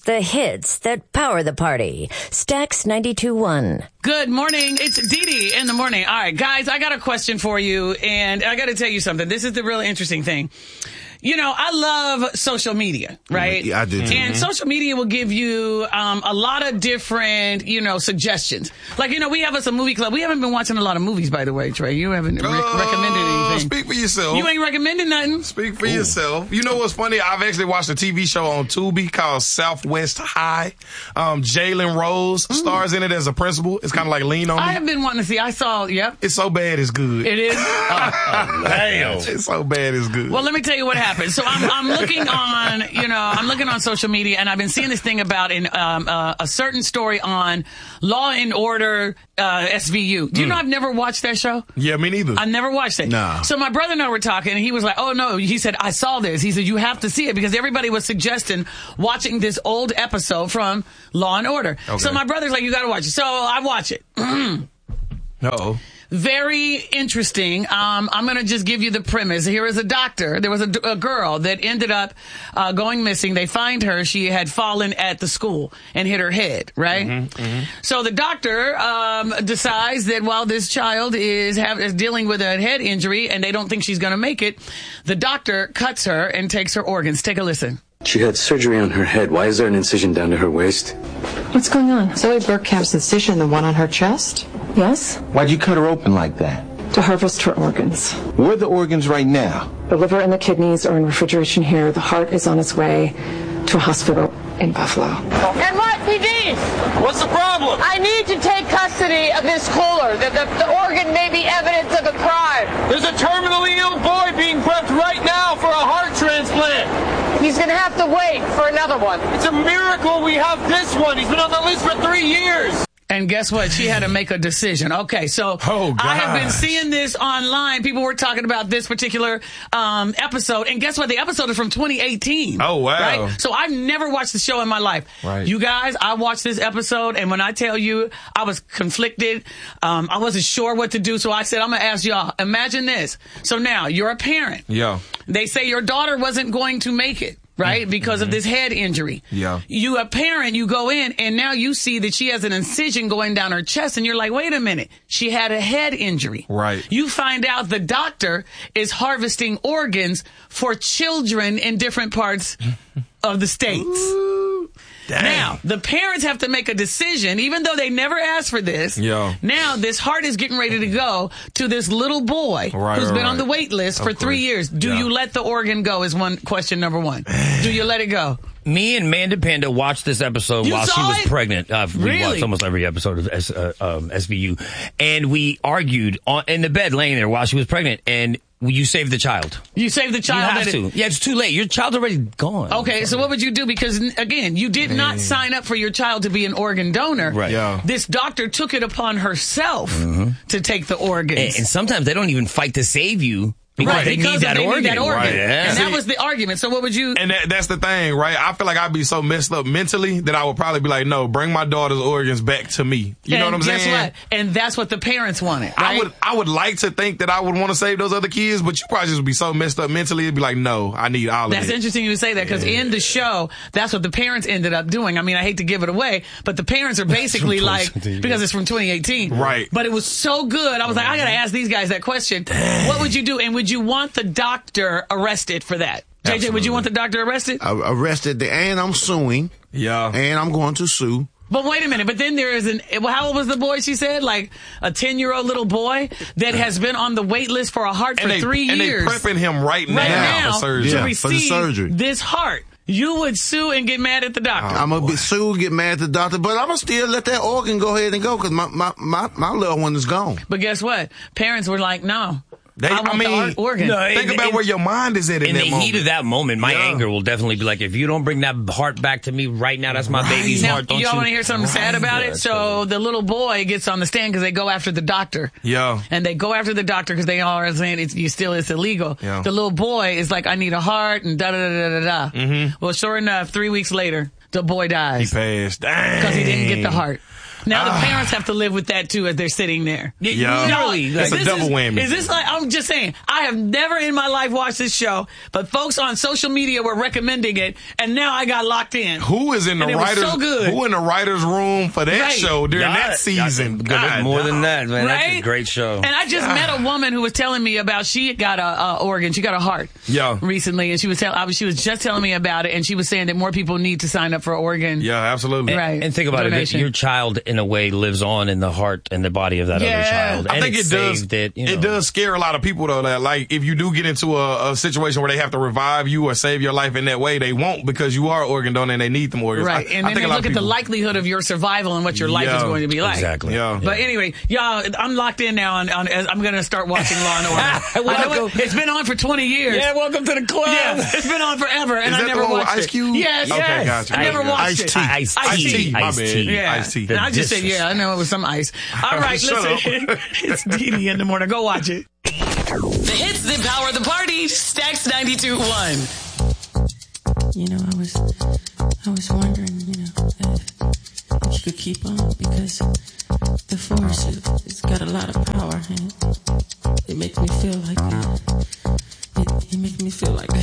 the hits that power the party. Stax 92.1. Good morning. It's Dee Dee in the morning. All right, guys, I got a question for you, and I got to tell you something. This is the really interesting thing. You know, I love social media, right? Yeah, I do too. And social media will give you a lot of different, suggestions. Like, we have us a movie club. We haven't been watching a lot of movies, by the way, Trey. You haven't recommended anything. Speak for yourself. You ain't recommending nothing. Speak for yourself. You know what's funny? I've actually watched a TV show on Tubi called Southwest High. Jalen Rose stars in it as a principal. It's kind of like Lean On Me. I have been wanting to see. I saw, yep. It's so bad it's good. It is? Damn. It's so bad it's good. Well, let me tell you what happened. So I'm looking on, I'm looking on social media, and I've been seeing this thing about a certain story on Law and Order SVU. Do you know I've never watched that show? Yeah, me neither. I never watched it. No. So my brother and I were talking, and he was like, oh, no. He said, I saw this. He said, you have to see it, because everybody was suggesting watching this old episode from Law and Order. Okay. So my brother's like, you got to watch it. So I watch it. Uh-oh. Very interesting. I'm going to just give you the premise. Here is a doctor. There was a girl that ended up going missing. They find her. She had fallen at the school and hit her head, right? So the doctor decides that while this child is dealing with a head injury and they don't think she's going to make it, the doctor cuts her and takes her organs. Take a listen. She had surgery on her head. Why is there an incision down to her waist? What's going on? Zoe Bergkamp's incision, the one on her chest? Yes. Why'd you cut her open like that? To harvest her organs. Where are the organs right now? The liver and the kidneys are in refrigeration here. The heart is on its way to a hospital in Buffalo. NYPD! What's the problem? I need to take custody of this cooler. The organ may be evidence of a crime. There's a terminally ill boy being prepped right now for a heart transplant. He's going to have to wait for another one. It's a miracle we have this one. He's been on the list for 3 years. And guess what? She had to make a decision. Okay, so I have been seeing this online. People were talking about this particular episode. And guess what? The episode is from 2018. Oh, wow. Right? So I've never watched the show in my life. Right. You guys, I watched this episode, and when I tell you I was conflicted, I wasn't sure what to do. So I said, I'm going to ask y'all. Imagine this. So now, you're a parent. Yeah. They say your daughter wasn't going to make it. Right? Because of this head injury. Yeah. You a parent, you go in, and now you see that she has an incision going down her chest, and you're like, wait a minute. She had a head injury. Right. You find out the doctor is harvesting organs for children in different parts of the states. Ooh, dang. Now, the parents have to make a decision, even though they never asked for this. Yeah. Now, this heart is getting ready to go to this little boy who's been on the wait list for 3 years. Do you let the organ go is question number one. Do you let it go? Me and Manda Panda watched this episode while she was pregnant. We watched almost every episode of SVU. And we argued in the bed laying there while she was pregnant. And you saved the child. You saved the child? You have to. Yeah, it's too late. Your child's already gone. Okay, so what would you do? Because, again, you did not sign up for your child to be an organ donor. Right. Yeah. This doctor took it upon herself to take the organs. And sometimes they don't even fight to save you. Because they need that organ. Right. Yeah. And that was the argument. So what would you... And that's the thing, right? I feel like I'd be so messed up mentally that I would probably be like, no, bring my daughter's organs back to me. You know what I'm saying? Guess what? And that's what the parents wanted, right? I would like to think that I would want to save those other kids, but you probably just would be so messed up mentally, it'd be like, no, I need all of it. That's interesting you say that, because in the show, that's what the parents ended up doing. I mean, I hate to give it away, but the parents are basically like, because it's from 2018. Right. But it was so good. I was like, I got to ask these guys that question. What would you do? And would you want the doctor arrested for that? JJ, Absolutely. Would you want the doctor arrested? Arrested, and I'm suing. Yeah. And I'm going to sue. But wait a minute. But then there is how old was the boy, she said? Like a 10-year-old little boy that has been on the wait list for a heart for 3 years. And they prepping him right now for surgery. To receive this heart. You would sue and get mad at the doctor. I'm going to sue, get mad at the doctor, but I'm going to still let that organ go ahead and go, because my little one is gone. But guess what? Parents were like, no. I want the organ. No, think about where your mind is at in that moment. In the heat of that moment, my anger will definitely be like, if you don't bring that heart back to me right now, that's my baby's heart. Don't y'all want to hear something sad about it? So the little boy gets on the stand because they go after the doctor. Yeah. And they go after the doctor because they all are saying it's illegal. Yeah. The little boy is like, I need a heart and da-da-da-da-da-da. Well, sure enough, 3 weeks later, the boy dies. He passed. Dang. Because he didn't get the heart. Now the parents have to live with that too as they're sitting there. Literally, it's a double whammy. Is this like, I'm just saying, I have never in my life watched this show, but folks on social media were recommending it, and now I got locked in. Who is in the writers? So good. Who in the writers' room for that show during that season? More than that, man. Right? That's a great show. And I just met a woman who was telling me about she got a organ, she got a heart recently, and she was just telling me about it, and she was saying that more people need to sign up for organ. Yeah, absolutely. Right. And think about donation. it, your child in a way lives on in the heart and the body of that other child. I think it does. It does scare a lot of people though. That like if you do get into a situation where they have to revive you or save your life in that way, they won't because you are organ donor and they need them organs. Right. And then they look at the likelihood of your survival and what your life is going to be like. Exactly. Yeah. But anyway, y'all, I'm locked in now on I'm going to start watching Law and Order. It's been on for 20 years. Yeah, welcome to the club. Yeah, it's been on forever, and I never watched it. Ice Cube? Yes. Okay, gotcha. I never watched it. Ice-T. My bad. Yeah. Ice-T. I just said, I know it was some ice. All right, listen. It's Dee in the morning. Go watch it. The hits that power the party. Stacks 92.1. You know, I was wondering, if you could keep on, because the force it's got a lot of power, and it makes me feel like it makes me feel like